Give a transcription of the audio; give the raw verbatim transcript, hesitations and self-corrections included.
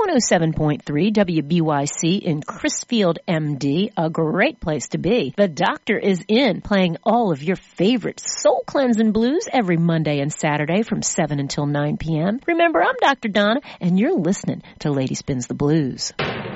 one oh seven point three W B Y C in Crisfield, M D, a great place to be. The Doctor is in, playing all of your favorite soul cleansing blues every Monday and Saturday from seven until nine p.m. Remember, I'm Doctor Donna, and you're listening to Lady Spins the Blues.